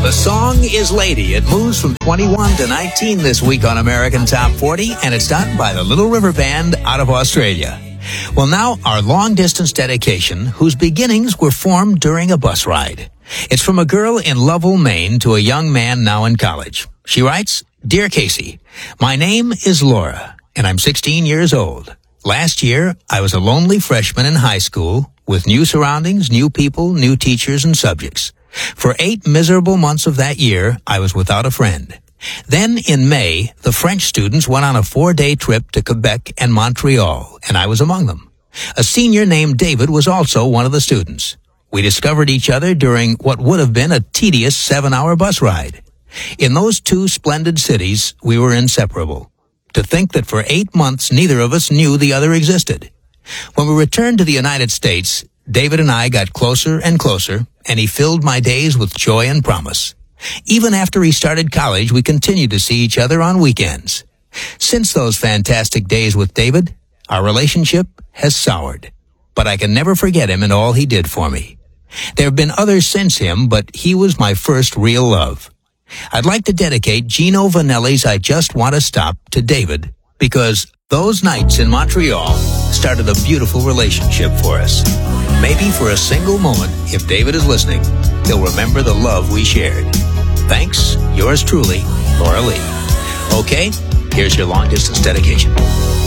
The song is Lady. It moves from 21 to 19 this week on American Top 40, and it's done by the Little River Band out of Australia. Well, now our long-distance dedication, whose beginnings were formed during a bus ride. It's from a girl in Lovell, Maine, to a young man now in college. She writes, "Dear Casey, my name is Laura, and I'm 16 years old. Last year, I was a lonely freshman in high school with new surroundings, new people, new teachers, and subjects. For 8 miserable months of that year, I was without a friend. Then, in May, the French students went on a 4-day trip to Quebec and Montreal, and I was among them. A senior named David was also one of the students. We discovered each other during what would have been a tedious 7-hour bus ride. In those 2 splendid cities, we were inseparable. To think that for 8 months, neither of us knew the other existed. When we returned to the United States, David and I got closer and closer, and he filled my days with joy and promise. Even after he started college, we continued to see each other on weekends. Since those fantastic days with David, our relationship has soured. But I can never forget him and all he did for me. There have been others since him, but he was my first real love. I'd like to dedicate Gino Vanelli's I Just Want to Stop to David, because those nights in Montreal started a beautiful relationship for us. Maybe for a single moment, if David is listening, he'll remember the love we shared. Thanks, yours truly, Laura Lee. Okay, here's your long-distance dedication.